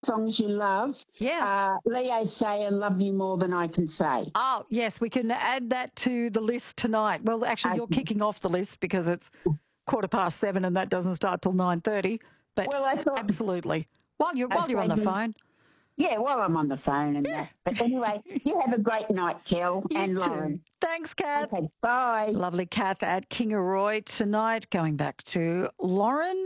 songs you love. Yeah. Leo saying "Love You More Than I Can Say." Oh, yes, we can add that to the list tonight. Well, actually, you're kicking off the list because it's 7:15 and that doesn't start till 9:30. But Well, I thought absolutely. While you're on the phone. Yeah, while I'm on the phone and that. But anyway, you have a great night, Kel and Lauren. Too. Thanks, Kat. Okay, bye. Lovely Kat at Kingaroy tonight. Going back to Lauren.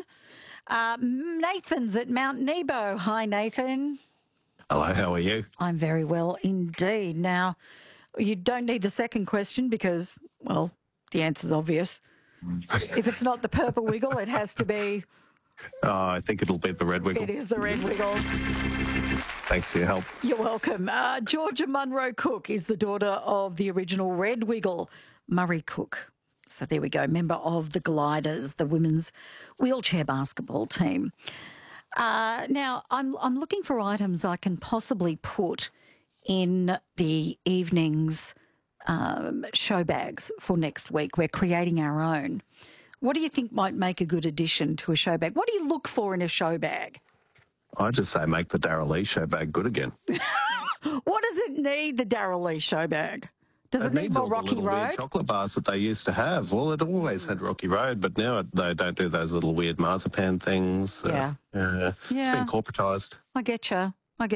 Nathan's at Mount Nebo. Hi, Nathan. Hello, how are you? I'm very well indeed. Now, you don't need the second question because, well, the answer's obvious. If it's not the purple wiggle, it has to be... I think it'll be the red wiggle. It is the red wiggle. Thanks for your help. You're welcome. Georgia Munro Cook is the daughter of the original red wiggle, Murray Cook. So there we go, member of the Gliders, the women's wheelchair basketball team. Now, I'm looking for items I can possibly put in the evening's show bags for next week. We're creating our own. What do you think might make a good addition to a show bag? What do you look for in a show bag? I just say make the Darryl Lee show bag good again. What does it need, the Darryl Lee show bag? Does it need needs more all the Rocky little weird Road? chocolate bars that they used to have. Well, it always had Rocky Road, but now they don't do those little weird marzipan things. Yeah. It's been corporatised. I get you.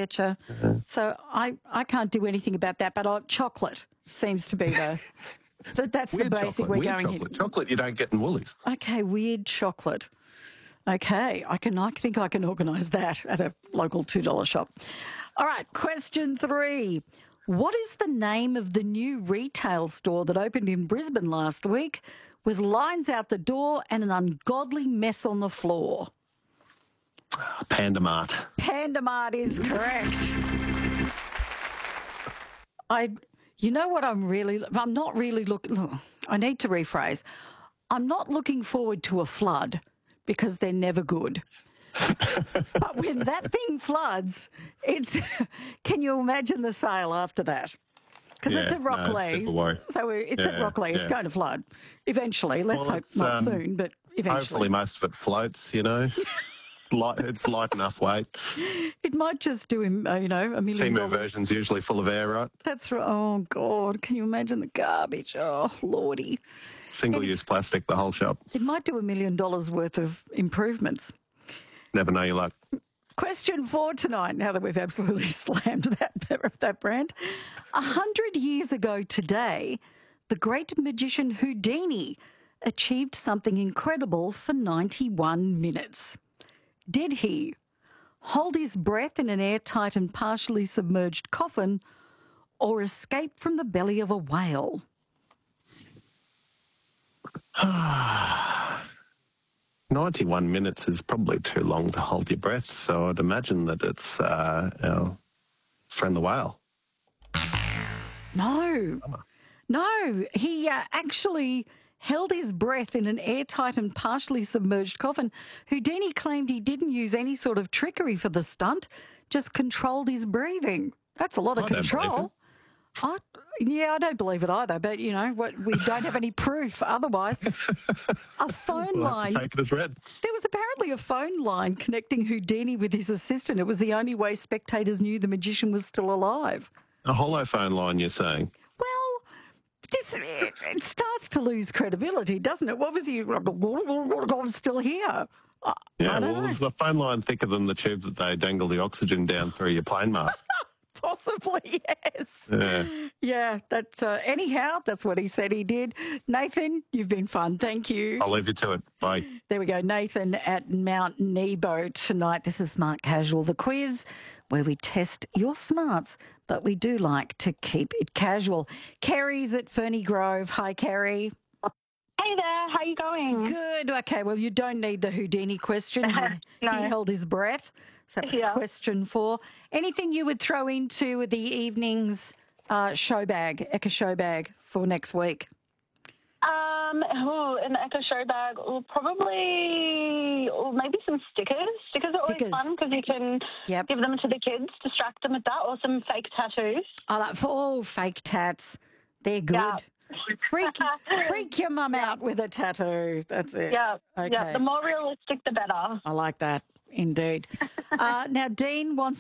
So I can't do anything about that, but chocolate seems to be that's the basic weird we're going chocolate. Chocolate you don't get in Woolies. Okay, weird chocolate. Okay, I think I can organise that at a local $2 shop. All right, question 3. What is the name of the new retail store that opened in Brisbane last week with lines out the door and an ungodly mess on the floor? Panda Mart. Panda Mart is correct. You know what I'm not really looking... I need to rephrase. I'm not looking forward to a flood because they're never good. But when that thing floods, can you imagine the sale after that? Because it's at Rockley. So it's at Rockley. It's going to flood eventually. Let's hope not soon, but eventually. Hopefully most of it floats, you know. It's light enough weight. It might just do him, $1 million. Timu version's usually full of air, right? That's right. Oh, God. Can you imagine the garbage? Oh, Lordy. Single-use plastic, the whole shop. It might do $1 million worth of improvements. Never know your luck. Question 4 tonight, now that we've absolutely slammed that brand. 100 years ago today, the great magician Houdini achieved something incredible for 91 minutes. Did he hold his breath in an airtight and partially submerged coffin or escape from the belly of a whale? 91 minutes is probably too long to hold your breath, so I'd imagine that it's our friend the whale. No, he actually held his breath in an airtight and partially submerged coffin. Houdini claimed he didn't use any sort of trickery for the stunt, just controlled his breathing. That's a lot of control. I don't believe it either, but we don't have any proof otherwise. A phone line. Take it as read. There was apparently a phone line connecting Houdini with his assistant. It was the only way spectators knew the magician was still alive. A holophone line, you're saying? Well, it starts to lose credibility, doesn't it? What was he? I'm still here. Is the phone line thicker than the tube that they dangle the oxygen down through your plane mask? Possibly, yes. Yeah, that's anyhow, that's what he said he did. Nathan, you've been fun. Thank you. I'll leave you to it. Bye. There we go. Nathan at Mount Nebo tonight. This is Smart Casual, the quiz where we test your smarts, but we do like to keep it casual. Kerry's at Ferny Grove. Hi, Kerry. Hey there, how you going? Good. Okay, well, you don't need the Houdini question. No. He held his breath. So that was question 4. Anything you would throw into the evening's show bag, Echo show bag for next week? An Echo show bag, maybe some stickers. Stickers are always fun because you can give them to the kids, distract them with that, or some fake tattoos. I like fake tats. They're good. Yeah. Freak your mum out with a tattoo. That's it. Yeah. Okay. Yeah. The more realistic, the better. I like that. Indeed. Now, Dean wants